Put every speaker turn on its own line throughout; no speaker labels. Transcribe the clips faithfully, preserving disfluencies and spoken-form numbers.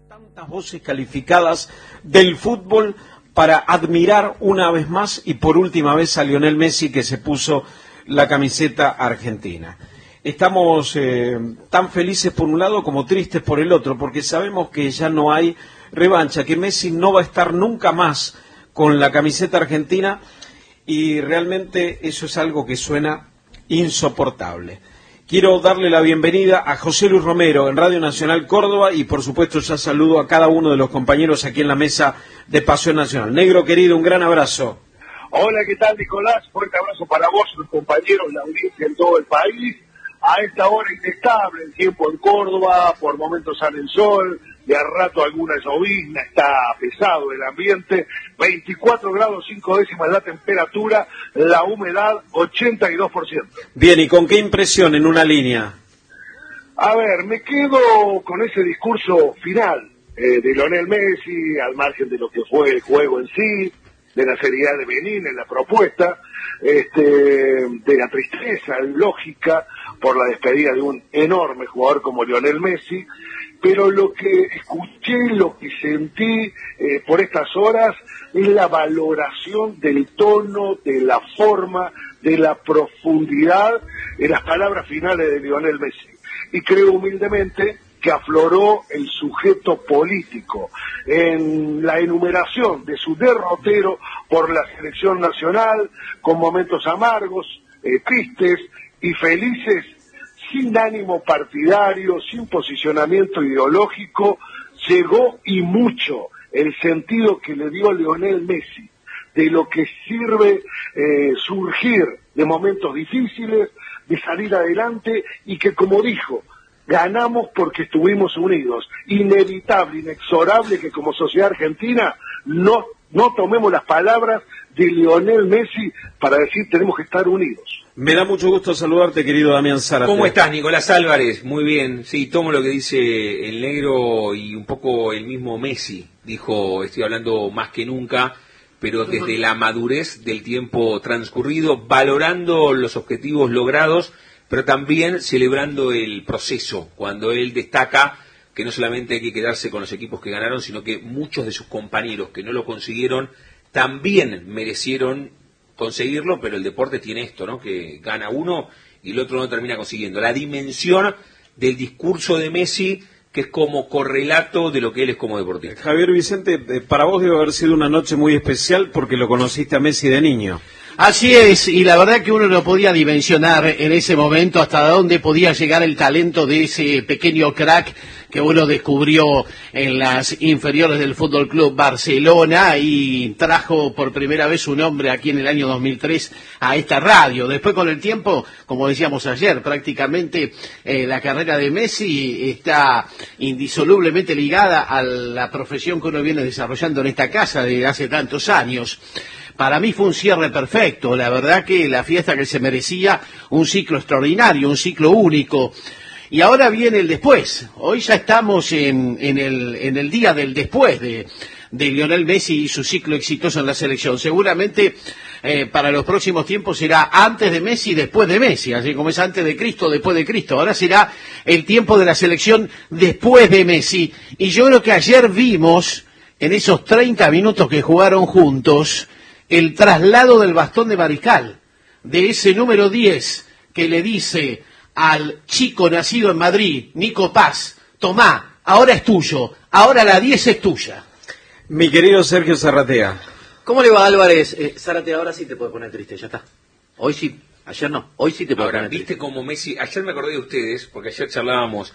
Tantas voces calificadas del fútbol para admirar una vez más y por última vez a Lionel Messi, que se puso la camiseta argentina. Estamos eh, tan felices por un lado como tristes por el otro, porque sabemos que ya no hay revancha, que Messi no va a estar nunca más con la camiseta argentina y realmente eso es algo que suena insoportable. Quiero darle la bienvenida a José Luis Romero en Radio Nacional Córdoba y por supuesto ya saludo a cada uno de los compañeros aquí en la mesa de Pasión Nacional. Negro querido, un gran abrazo.
Hola, ¿qué tal, Nicolás? Fuerte abrazo para vos, los compañeros, la audiencia en todo el país. A esta hora inestable, el tiempo en Córdoba, por momentos sale el sol, de a rato alguna llovizna, está pesado el ambiente, veinticuatro grados cinco décimas la temperatura, la humedad ochenta y dos por ciento.
Bien, ¿y con qué impresión en una línea?
A ver, me quedo con ese discurso final eh, de Lionel Messi, al margen de lo que fue el juego en sí, de la seriedad de Benín en la propuesta, este, de la tristeza lógica por la despedida de un enorme jugador como Lionel Messi, pero lo que escuché, lo que sentí eh, por estas horas es la valoración del tono, de la forma, de la profundidad de las palabras finales de Lionel Messi. Y creo humildemente que afloró el sujeto político en la enumeración de su derrotero por la selección nacional, con momentos amargos, eh, tristes y felices, sin ánimo partidario, sin posicionamiento ideológico. Llegó y mucho el sentido que le dio Lionel Messi de lo que sirve eh, surgir de momentos difíciles, de salir adelante, y que, como dijo, ganamos porque estuvimos unidos. Inevitable, inexorable que como sociedad argentina no, no tomemos las palabras de Lionel Messi para decir tenemos que estar unidos.
Me da mucho gusto saludarte, querido Damián Zárate.
¿Cómo estás, Nicolás Álvarez? Muy bien. Sí, tomo lo que dice el negro y un poco el mismo Messi. Dijo, estoy hablando más que nunca, pero desde la madurez del tiempo transcurrido, valorando los objetivos logrados, pero también celebrando el proceso, cuando él destaca que no solamente hay que quedarse con los equipos que ganaron, sino que muchos de sus compañeros que no lo consiguieron también merecieron conseguirlo, pero el deporte tiene esto, ¿no? Que gana uno y el otro no termina consiguiendo. La dimensión del discurso de Messi, que es como correlato de lo que él es como deportista.
Javier Vicente, para vos debe haber sido una noche muy especial porque lo conociste a Messi de niño.
Así es, y la verdad que uno no podía dimensionar en ese momento hasta dónde podía llegar el talento de ese pequeño crack que uno descubrió en las inferiores del Fútbol Club Barcelona y trajo por primera vez su nombre aquí en el año dos mil tres a esta radio. Después, con el tiempo, como decíamos ayer, prácticamente eh, la carrera de Messi está indisolublemente ligada a la profesión que uno viene desarrollando en esta casa desde hace tantos años. Para mí fue un cierre perfecto, la verdad que la fiesta que se merecía, un ciclo extraordinario, un ciclo único. Y ahora viene el después. Hoy ya estamos en, en, el, en el día del después de, de Lionel Messi y su ciclo exitoso en la selección. Seguramente eh, para los próximos tiempos será antes de Messi y después de Messi, así como es antes de Cristo, después de Cristo. Ahora será el tiempo de la selección después de Messi. Y yo creo que ayer vimos, en esos treinta minutos que jugaron juntos, el traslado del bastón de Mariscal, de ese número diez que le dice al chico nacido en Madrid, Nico Paz, tomá, ahora es tuyo, ahora la diez es tuya.
Mi querido Sergio Zarratea.
¿Cómo le va, Álvarez? Eh, Zárate, ahora sí te puede poner triste, ya está. Hoy sí, ayer no, hoy sí te puede
Ahora,
poner
viste
triste.
como Messi, ayer me acordé de ustedes, porque ayer charlábamos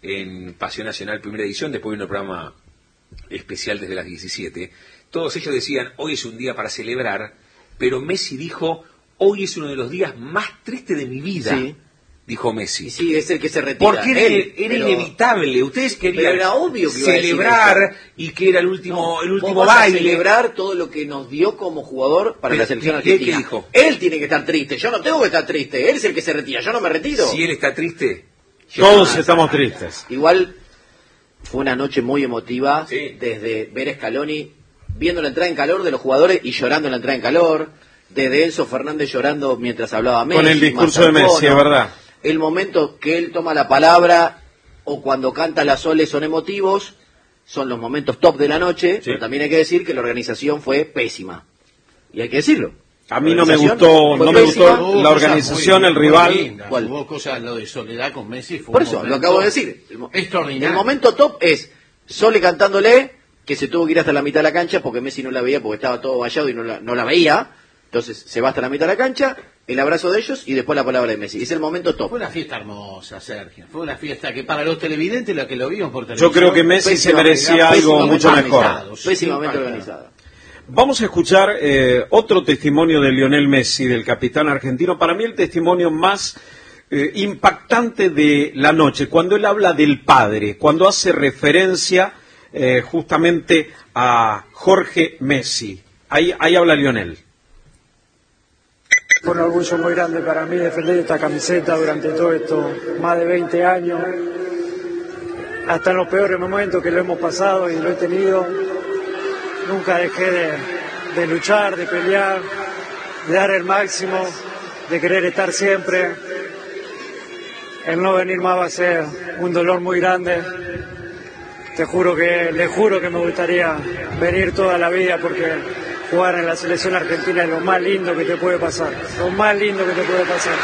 en Pasión Nacional primera edición, después de un programa especial desde las diecisiete, todos ellos decían, hoy es un día para celebrar, pero Messi dijo, hoy es uno de los días más tristes de mi vida, sí. Dijo Messi.
Y sí, es el que se retira.
Porque era,
él,
era
pero,
inevitable, ustedes querían
era obvio que iba
celebrar
a decir
y que era el último,
no,
el último
vos vas
baile.
a celebrar todo lo que nos dio como jugador para
pero,
la selección
¿qué,
argentina.
¿Qué dijo?
Él tiene que estar triste, yo no tengo que estar triste, él es el que se retira, yo no me retiro.
Si él está triste,
todos estamos tristes.
Igual fue una noche muy emotiva,
sí.
Desde ver a Scaloni viendo la entrada en calor de los jugadores y llorando en la entrada en calor, desde Enzo Fernández llorando mientras hablaba Messi.
Con el discurso de Messi, es verdad.
El momento que él toma la palabra o cuando canta la Sole son emotivos, son los momentos top de la noche,
Sí.
pero también hay que decir que la organización fue pésima. Y hay que decirlo.
A mí
La
no me
organización
gustó,
fue
no me
pésima.
gustó
Hubo
la
cosas
organización,
muy-
el
muy
rival.
lindas.
¿Cuál?
Hubo cosas, lo de Soledad con Messi fue
Por
un
eso,
momento
lo acabo de decir. El, mo-
extraordinario.
el momento top es Sole cantándole que se tuvo que ir hasta la mitad de la cancha porque Messi no la veía porque estaba todo vallado y no la, no la veía. Entonces se va hasta la mitad de la cancha, el abrazo de ellos y después la palabra de Messi. Es el momento top.
Fue una fiesta hermosa, Sergio. Fue una fiesta que para los televidentes, los que lo vimos por televisión...
Yo creo que Messi se
Pésima-
merecía
pésima-
algo mucho
pésima-
mejor.
Pésimamente organizada.
Vamos a escuchar eh, otro testimonio de Lionel Messi, del capitán argentino. Para mí el testimonio más eh, impactante de la noche, cuando él habla del padre, cuando hace referencia eh, justamente a Jorge Messi. Ahí, ahí habla Lionel.
Fue un orgullo muy grande para mí defender esta camiseta durante todo esto, más de veinte años, hasta en los peores momentos que lo hemos pasado y lo he tenido. Nunca dejé de, de luchar, de pelear, de dar el máximo, de querer estar siempre. El no venir más va a ser un dolor muy grande. Te juro que, le juro que me gustaría venir toda la vida porque jugar en la selección argentina es lo más lindo que te puede pasar, lo más lindo que te puede pasar.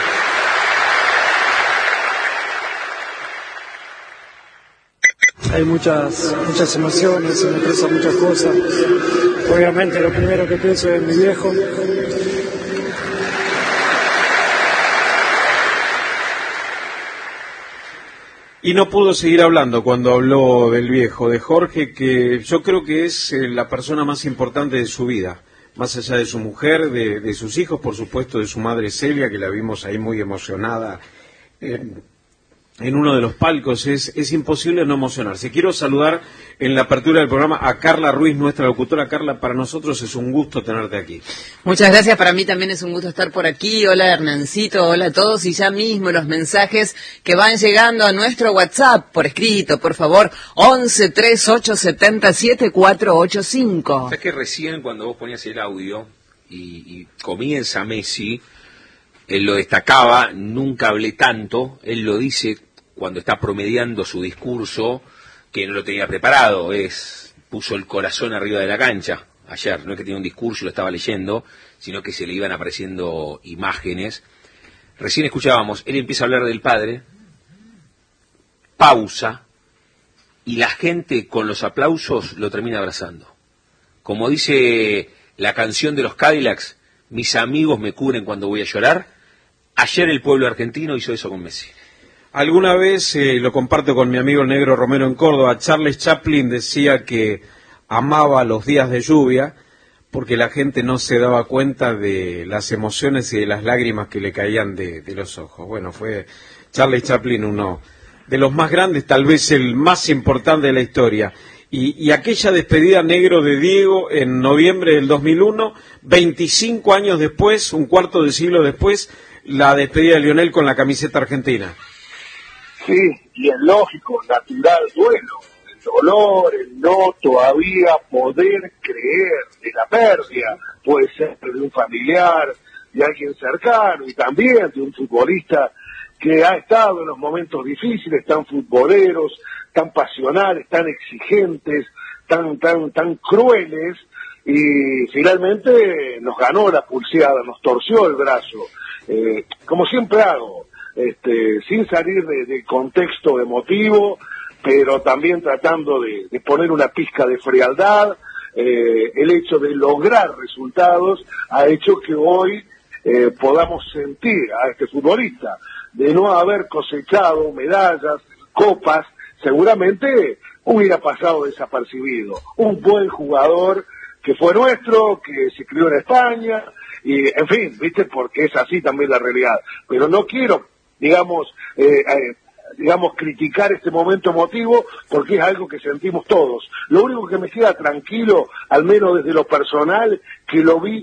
Hay muchas, muchas emociones, se me expresan muchas cosas. Obviamente lo primero que pienso es mi viejo.
Y no pudo seguir hablando cuando habló del viejo, de Jorge, que yo creo que es eh, la persona más importante de su vida, más allá de su mujer, de, de sus hijos, por supuesto, de su madre Celia, que la vimos ahí muy emocionada eh, en uno de los palcos. Es, es imposible no emocionarse. Quiero saludar en la apertura del programa a Carla Ruiz, nuestra locutora. Carla, para nosotros es un gusto tenerte aquí.
Muchas gracias, para mí también es un gusto estar por aquí. Hola Hernancito, hola a todos, y ya mismo los mensajes que van llegando a nuestro WhatsApp por escrito, por favor, once treinta y ocho setenta setenta y cuatro ochenta y cinco.
¿Sabes que recién cuando vos ponías el audio y, y comienza Messi, él lo destacaba, nunca hablé tanto, él lo dice cuando está promediando su discurso, que no lo tenía preparado, es puso el corazón arriba de la cancha ayer, no es que tenía un discurso y lo estaba leyendo, sino que se le iban apareciendo imágenes. Recién escuchábamos, él empieza a hablar del padre, pausa, y la gente con los aplausos lo termina abrazando. Como dice la canción de los Cadillacs, mis amigos me cubren cuando voy a llorar, ayer el pueblo argentino hizo eso con Messi.
Alguna vez, eh, lo comparto con mi amigo el Negro Romero en Córdoba, Charles Chaplin decía que amaba los días de lluvia porque la gente no se daba cuenta de las emociones y de las lágrimas que le caían de, de los ojos. Bueno, fue Charles Chaplin uno de los más grandes, tal vez el más importante de la historia. Y, y aquella despedida, Negro, de Diego en noviembre del dos mil uno, veinticinco años después, un cuarto de siglo después, la despedida de Lionel con la camiseta argentina.
Sí, y es lógico, natural duelo, el dolor, el no todavía poder creer de la pérdida, puede ser de un familiar, de alguien cercano y también de un futbolista que ha estado en los momentos difíciles, tan futboleros, tan pasionales, tan exigentes, tan, tan, tan crueles, y finalmente nos ganó la pulseada, nos torció el brazo, eh, como siempre hago. Este, sin salir de, de contexto emotivo, pero también tratando de, de poner una pizca de frialdad. Eh, el hecho de lograr resultados ha hecho que hoy eh, podamos sentir a este futbolista, de no haber cosechado medallas, copas, seguramente hubiera pasado desapercibido. Un buen jugador que fue nuestro, que se crió en España, y en fin, viste, porque es así también la realidad. Pero no quiero digamos, eh, eh, digamos, criticar este momento emotivo, porque es algo que sentimos todos. Lo único que me queda tranquilo, al menos desde lo personal, que lo vi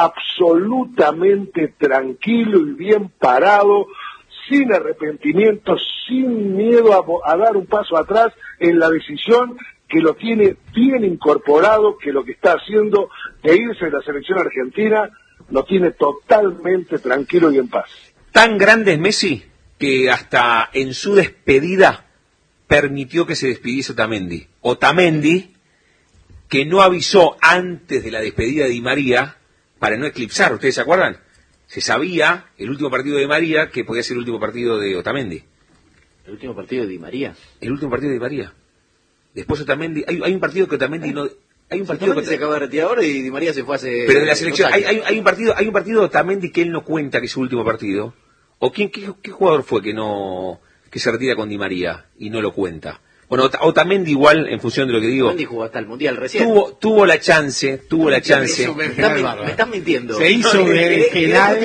absolutamente tranquilo y bien parado, sin arrepentimiento, sin miedo a, a dar un paso atrás en la decisión, que lo tiene bien incorporado, que lo que está haciendo de irse de la selección argentina, lo tiene totalmente tranquilo y en paz.
Tan grande es Messi que hasta en su despedida permitió que se despidiese Otamendi. Otamendi, que no avisó antes de la despedida de Di María para no eclipsar, ¿ustedes se acuerdan? Se sabía, el último partido de Di María, que podía ser el último partido de Otamendi.
¿El último partido de Di María?
El último partido de Di María. Después Otamendi, hay, hay un partido que Otamendi no... Hay un partido que
se acaba de retirar ahora y Di María se fue hace...
Pero de la selección, hay, hay, hay un partido hay un partido de Otamendi que él no cuenta que es su último partido. ¿O quién qué, qué jugador fue que no que se retira con Di María y no lo cuenta? Bueno, Otamendi igual, en función de lo que digo...
Otamendi jugó hasta el Mundial recién.
Tuvo, tuvo la chance, tuvo la chance...
Me están, me están mintiendo.
Se hizo berenjenal.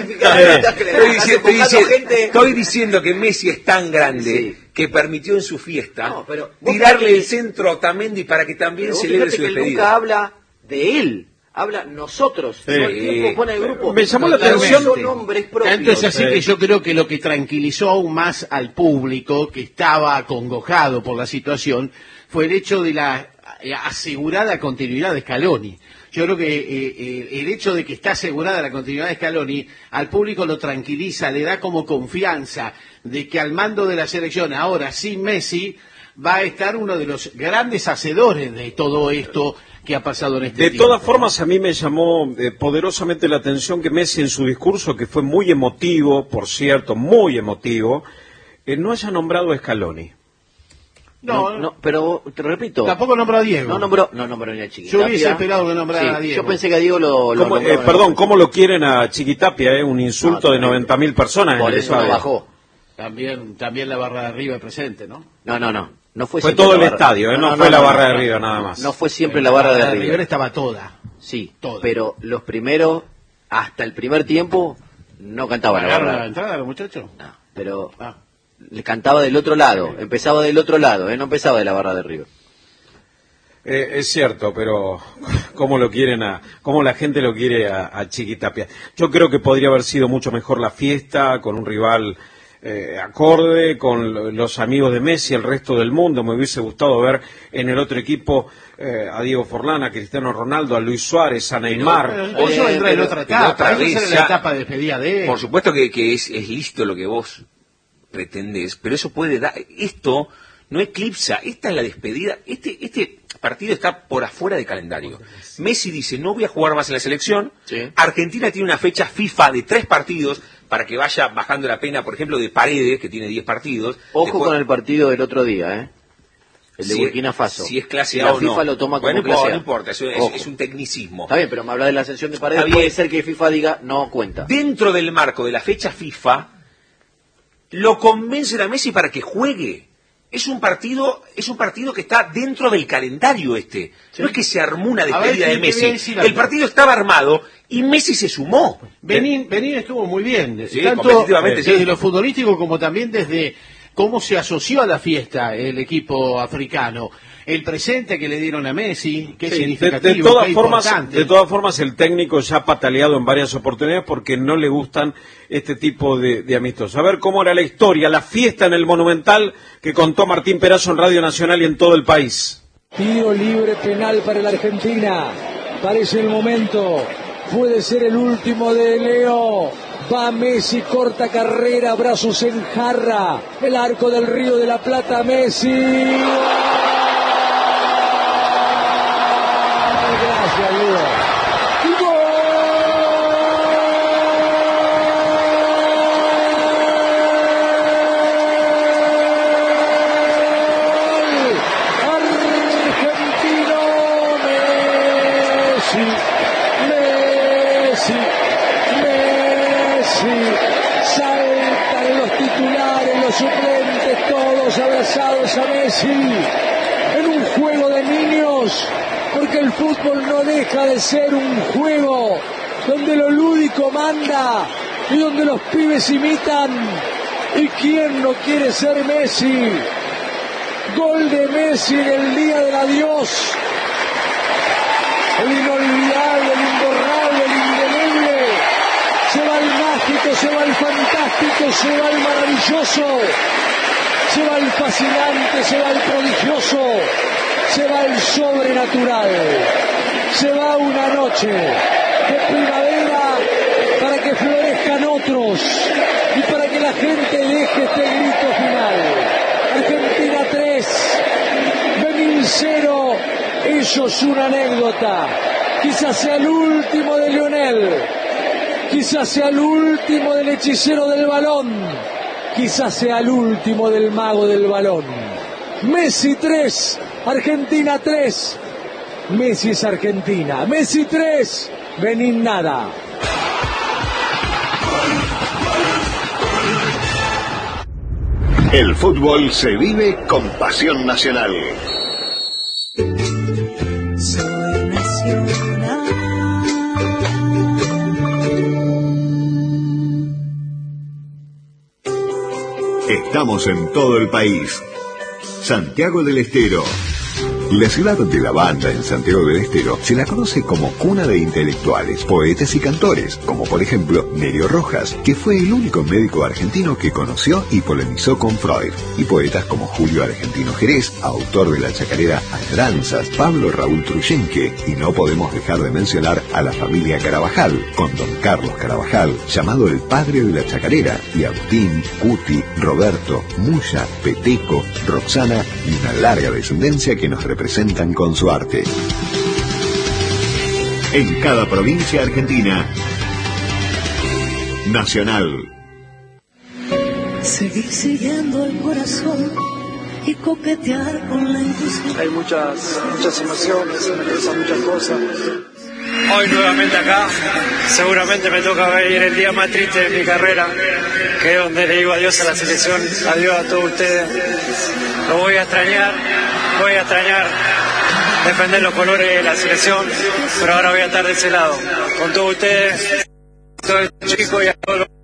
Estoy diciendo que Messi es tan grande... Sí. Que permitió en su fiesta
no, pero
tirarle que... el centro a Otamendi para que también celebre su despedida.
Él nunca habla de él, habla nosotros.
Sí.
Todo el tiempo pone el grupo.
Me llamó la atención.
Son nombres propios.
Entonces así sí. que yo creo que lo que tranquilizó aún más al público que estaba acongojado por la situación fue el hecho de la asegurada continuidad de Scaloni. Yo creo que eh, eh, el hecho de que está asegurada la continuidad de Scaloni al público lo tranquiliza, le da como confianza de que al mando de la selección, ahora sin Messi, va a estar uno de los grandes hacedores de todo esto que ha pasado en este
De
tiempo.
todas formas, a mí me llamó eh, poderosamente la atención que Messi en su discurso, que fue muy emotivo, por cierto, muy emotivo, eh, no haya nombrado a Scaloni.
No, no, no, pero te repito.
Tampoco nombró a Diego.
No nombró, no nombró ni a Chiquitapia.
Yo hubiese esperado que nombrara
sí,
a Diego.
Yo pensé que a Diego lo, lo
¿Cómo, eh, Perdón, ¿cómo lo quieren a Chiquitapia? Eh? Un insulto no, de noventa mil personas.
Por
en el
eso no bajó.
También, también la barra de arriba presente, ¿no?
No, no, no. No fue
fue todo el estadio, ¿eh? no, no, no fue no, la no, barra no, de arriba nada más.
No fue siempre la barra de arriba. La
River estaba toda.
Sí,
toda.
Pero los primeros, hasta el primer tiempo, no cantaban la barra.
¿La entrada los muchachos?
No, pero ah. le cantaba del otro lado, empezaba del otro lado, ¿eh? No empezaba de la barra de River.
Eh, es cierto, pero cómo lo quieren a, cómo la gente lo quiere a, a Chiquitapia. Yo creo que podría haber sido mucho mejor la fiesta con un rival eh, acorde, con los amigos de Messi, el resto del mundo. Me hubiese gustado ver en el otro equipo eh, a Diego Forlán, a Cristiano Ronaldo, a Luis Suárez, a Neymar.
Pero, pero eso entra en otra etapa, otra vez, esa la etapa de despedida de él.
Por supuesto que, que es, es listo lo que vos pretendés, pero eso puede dar, esto no eclipsa, esta es la despedida, este este partido está por afuera de calendario. Messi dice, no voy a jugar más en la selección,
sí.
Argentina tiene una fecha FIFA de tres partidos, para que vaya bajando la pena, por ejemplo, de Paredes, que tiene diez partidos.
Ojo
Después,
con el partido del otro día, ¿eh? El de
si
Burkina Faso.
Si es clase
si
A
la
o
FIFA
no.
lo toma como
bueno,
clase A.
No importa, eso es, es un tecnicismo.
Está bien, pero me habla de la ascensión de Paredes, puede ser que FIFA diga, no cuenta.
Dentro del marco de la fecha FIFA, lo convencen a Messi para que juegue. Es un partido, es un partido que está dentro del calendario este. Sí. No es que se armó una despedida ver, de Messi. El partido estaba armado y Messi se sumó.
Benín, Benín estuvo muy bien,
sí,
tanto
competitivamente,
desde
sí.
lo futbolístico como también desde cómo se asoció a la fiesta el equipo africano. El presente que le dieron a Messi, que es
sí,
significativo,
de, de todas
que
formas,
importante.
De todas formas, el técnico ya ha pataleado en varias oportunidades porque no le gustan este tipo de, de amistosos. A ver cómo era la historia, la fiesta en el Monumental que contó Martín Perazo en Radio Nacional y en todo el país.
Tiro libre penal para la Argentina. Parece el momento. Puede ser el último de Leo. Va Messi, corta carrera, brazos en jarra. El arco del Río de la Plata, Messi. Gracias, Leo. Suplentes todos abrazados a Messi en un juego de niños, porque el fútbol no deja de ser un juego donde lo lúdico manda y donde los pibes imitan. ¿Y quién no quiere ser Messi? Gol de Messi en el día del adiós, el inolvidable, el imborrable, el indeleble. Se va el mágico, se va el fantástico, se va el maravilloso, se va el fascinante, se va el prodigioso, se va el sobrenatural, se va una noche de primavera para que florezcan otros y para que la gente deje este grito final. Argentina tres, tres, Benín cero, eso es una anécdota. Quizás sea el último de Lionel, quizás sea el último del hechicero del balón, quizás sea el último del mago del balón. Messi tres, Argentina tres. Messi es Argentina. Messi tres, Benín nada.
El fútbol se vive con pasión nacional.
Soy nacional.
Estamos en todo el país. Santiago del Estero. La ciudad de la banda en Santiago del Estero se la conoce como cuna de intelectuales, poetas y cantores, como por ejemplo Nerio Rojas, que fue el único médico argentino que conoció y polemizó con Freud, y poetas como Julio Argentino Jerez, autor de la chacarera Añoranzas, Pablo Raúl Truyenque, y no podemos dejar de mencionar a la familia Carabajal, con don Carlos Carabajal, llamado el padre de la chacarera, y Agustín, Cuti, Roberto, Muya, Peteco, Roxana y una larga descendencia que nos representa presentan con su arte. En cada provincia argentina, Nacional.
Seguir siguiendo el corazón y coquetear con la intuición.
Hay muchas, muchas emociones, me pasan muchas cosas.
Hoy nuevamente acá, seguramente me toca ver el día más triste de mi carrera, que es donde le digo adiós a la selección, adiós a todos ustedes. Lo voy a extrañar, voy a extrañar defender los colores de la selección, pero ahora voy a estar de ese lado, con todos ustedes, todos los chicos y a todos los